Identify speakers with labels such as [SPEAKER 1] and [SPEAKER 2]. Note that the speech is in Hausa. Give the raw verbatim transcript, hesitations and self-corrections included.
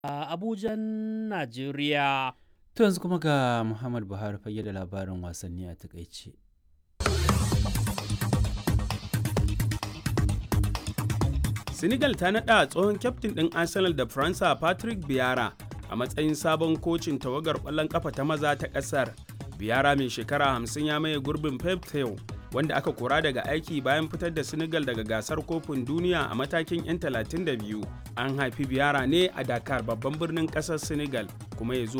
[SPEAKER 1] a Abujan, Najeriya.
[SPEAKER 2] To yanzu kuma ga Muhammad Buhari fage da labarin wasanni a takaice.
[SPEAKER 3] Senegal ta naɗa tsohon kyaftin ɗin Arsenal da Faransa Patrick Vieira a matsayin sabon kocin tawagar ƙwallon ƙafa ta maza ta ƙasar. Vieira mai shekara hamsin ya maye gurbin Pep Thiaw wanda aka kora daga aiki bayan fitar da Senegal daga gasar kofin duniya a matakin 'yan talatin da biyu. An haifi Vieira ne a Dakar babban birnin ƙasar Senegal kuma ya zuwa